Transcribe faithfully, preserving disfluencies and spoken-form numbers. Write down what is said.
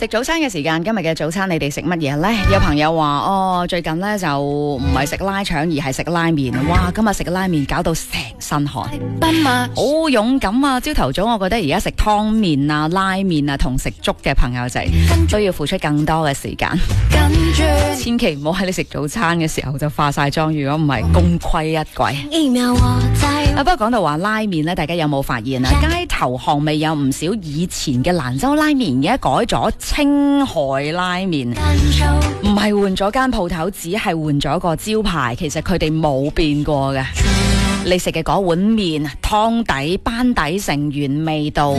食早餐嘅時間，今日嘅早餐你哋食乜嘢呢？有朋友話哦，最近呢就唔係食拉腸而係食拉麵。哇，今日食拉麵搞到成身汗，好勇敢啊！朝頭早我覺得而家食湯麵啊、拉麵啊同食粥嘅朋友仔都要付出更多嘅時間，千祈唔好喺你食早餐嘅時候就化晒妝，如果唔係功虧一簣。啊，不過講到話拉麵呢，大家有冇發現啊？街頭巷尾有唔少以前嘅蘭州拉麵，而家改咗青海拉麵，唔係換咗間鋪頭，只係換咗個招牌，其實佢哋冇變過嘅。你食嘅嗰碗麵湯底班底成原味道。